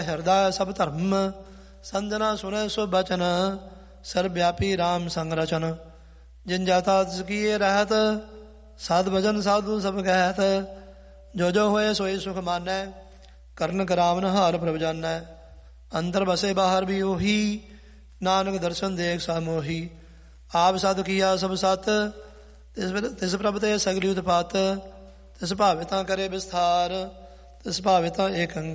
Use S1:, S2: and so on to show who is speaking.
S1: ਹਿਰਦਾ ਸਭ ਧਰਮ, ਸੰਜਨਾ ਸੁਣੈ ਸੋ ਬਚਨ, ਸਰਬ ਵਿਆਪੀ ਰਾਮ ਸੰਗ ਰਚਨ। ਜਿਨ ਜਾਤਾ ਤਿਸ ਕੀਏ ਰਹਿਤ, ਸਾਧ ਭਜਨ ਸਾਧੂ ਸਭ ਕਹਿਤ। ਜੋ ਜੋ ਹੋਏ ਸੋਈ ਸੁਖ ਮਾਨੈ, ਕਰਨ ਕਰਾਵਨ ਹਾਰ ਪ੍ਰਭ ਜਾਨੈ। ਅੰਦਰ ਬਸੇ ਬਾਹਰ ਵੀ ਉਹੀ, ਨਾਨਕ ਦਰਸ਼ਨ ਦੇਖ ਸਾ ਮੋਹੀ। ਆਪ ਸਦ ਕੀਆ ਸਭ ਸਤ, ਤਿਸ ਪ੍ਰਭ ਤੇ ਸਗਲੀ ਉਤਪਾਤ। ਤਿਸ ਭਾਵੇ ਤਾਂ ਕਰੇ ਵਿਸਥਾਰ, ਤਿਸ ਭਾਵੇ ਤਾਂ ਏਕ